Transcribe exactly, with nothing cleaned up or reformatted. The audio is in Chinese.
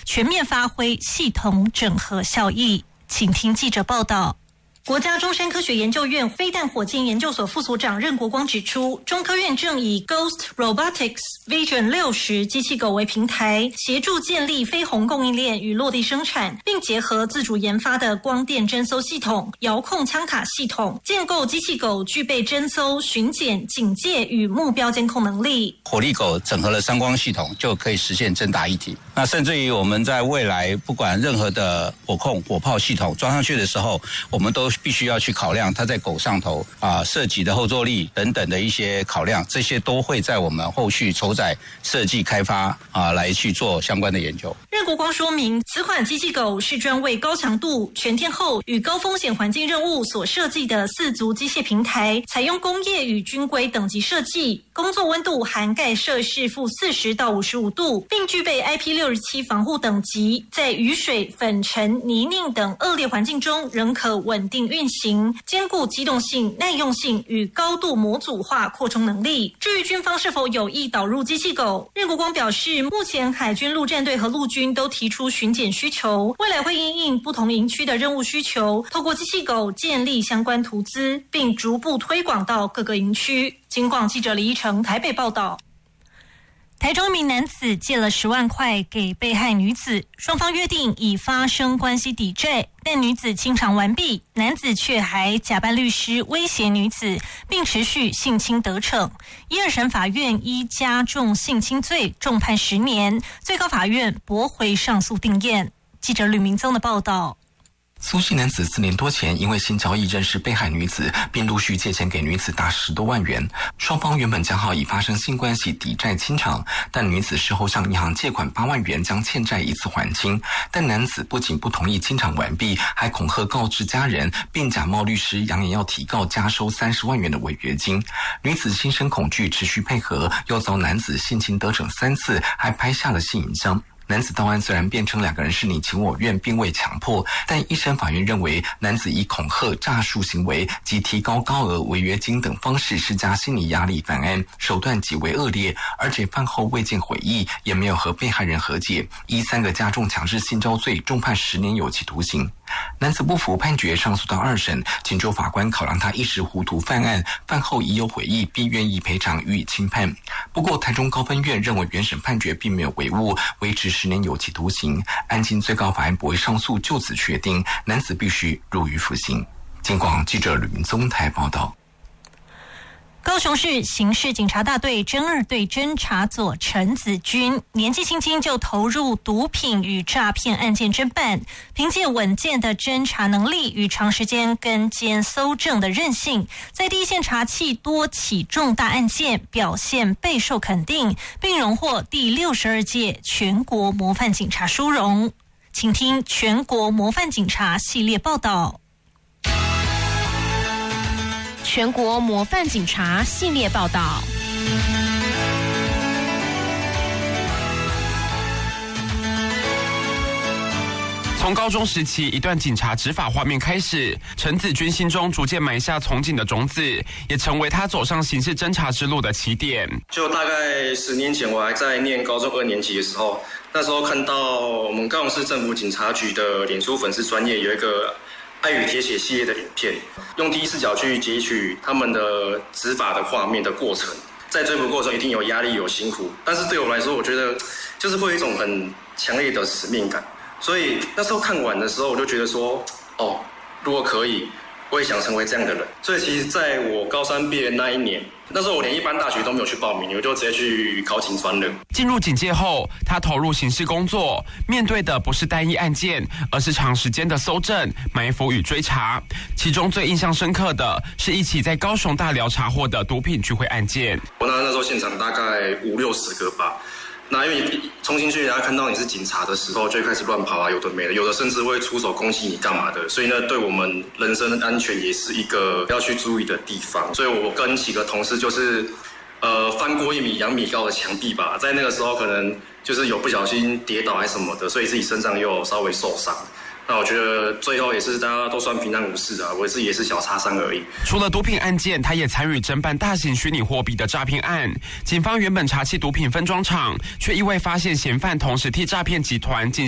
全面发挥系统整合效益。请听记者报道。国家中山科学研究院飞弹火箭研究所副所长任国光指出，中科院正以 Ghost Robotics Vision 六十机器狗为平台，协助建立飞鸿供应链与落地生产，并结合自主研发的光电侦搜系统、遥控枪塔系统，建构机器狗具备侦搜、巡检、警戒与目标监控能力。 火力狗整合了三光系统，就可以实现侦打一体。那甚至于我们在未来不管任何的火控、火炮系统装上去的时候，我们都必须要去考量它在狗上头啊射击的后坐力等等的一些考量，这些都会在我们后续筹载设计开发啊来去做相关的研究。 任国光说明，此款机器狗是专为高强度、全天候与高风险环境任务所设计的四足机械平台，采用工业与军规等级设计，工作温度涵盖摄氏负四十到五十五度，并具备 I P 六十七防护等级，在雨水、粉尘、泥泞等恶劣环境中仍可稳定运行，兼顾机动性、耐用性与高度模组化扩充能力。至于军方是否有意导入机器狗，任国光表示，目前海军陆战队和陆军都提出巡检需求，未来会因应不同营区的任务需求，透过机器狗建立相关图资，并逐步推广到各个营区。警广记者李依成台北报道。台中一名男子借了十万块给被害女子，双方约定以发生关系抵债，但女子清偿完毕，男子却还假扮律师威胁女子，并持续性侵得逞。一二审法院依加重性侵罪重判十年，最高法院驳回上诉定验。记者吕明宗的报道。 苏姓男子四年多前因为性交易认识被害女子，并陆续借钱给女子达十多万元。双方原本讲好以发生性关系抵债清偿，但女子事后向银行借款八万元将欠债一次还清。但男子不仅不同意清偿完毕，还恐吓告知家人，并假冒律师扬言要提告加收三十万元的违约金。女子心生恐惧，持续配合，又遭男子性侵得逞三次，还拍下了性影像。男子到案虽然辩称两个人是你情我愿，并未强迫，但一审法院认为男子以恐吓、诈术行为及提高高额违约金等方式施加心理压力犯案，手段极为恶劣，而且饭后未见悔意，也没有和被害人和解，依三个加重强制性交罪重判十年有期徒刑。男子不服判决，上诉到二审，请求法官考量他一时糊涂犯案，饭后已有悔意，并愿意赔偿予以轻判。不过台中高分院认为原审判决并没有违误，维持十年有期徒刑。案经最高法院驳回上诉，就此确定男子必须入狱服刑。警广记者吕明宗台报道。 高雄市刑事警察大队侦二队侦查佐陈子君年纪轻轻就投入毒品与诈骗案件侦办，凭借稳健的侦查能力与长时间跟监搜证的韧性，在第一线查缉多起重大案件，表现备受肯定，并荣获第六十二届全国模范警察殊荣。请听全国模范警察系列报道。 全国模范警察系列报道。 从高中时期一段警察执法画面开始，陈子君心中逐渐埋下从警的种子，也成为他走上刑事侦查之路的起点。 就大概十年前，我还在念高中二年级的时候，那时候看到我们高雄市政府警察局的脸书粉丝专页有一个爱与铁血系列的影片，用第一视角去截取他们的执法的画面的过程，在追捕过程一定有压力有辛苦，但是对我来说，我觉得就是会有一种很强烈的使命感，所以那时候看完的时候，我就觉得说，哦，如果可以，我也想成为这样的人。所以其实在我高三毕业那一年，那时候我连一般大学都没有去报名，我就直接去考警专了。 进入警界后，他投入刑事工作，面对的不是单一案件，而是长时间的搜证、埋伏与追查。其中最印象深刻的是一起在高雄大寮查获的毒品聚会案件。 我那那时候现场大概五六十个吧。那因为冲进去，人家看到你是警察的时候，就会开始乱跑啊，有的没的，有的甚至会出手攻击你干嘛的。所以呢，对我们人身安全也是一个要去注意的地方。所以我跟几个同事就是，呃，翻过一米两米高的墙壁吧，在那个时候可能就是有不小心跌倒还是什么的，所以自己身上又有稍微受伤。那我觉得最后也是大家都算平安无事啊，我自己也是小擦伤而已。 除了毒品案件，他也参与侦办大型虚拟货币的诈骗案。警方原本查缉毒品分装厂，却意外发现嫌犯同时替诈骗集团进